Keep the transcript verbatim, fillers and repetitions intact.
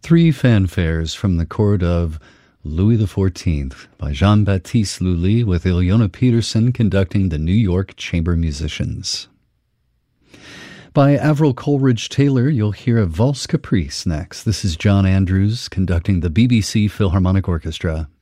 Three fanfares from the court of Louis the Fourteenth by Jean-Baptiste Lully, with Ilona Peterson conducting the New York Chamber Musicians. By Avril Coleridge Taylor, you'll hear a Valse Caprice next. This is John Andrews conducting the B B C Philharmonic Orchestra.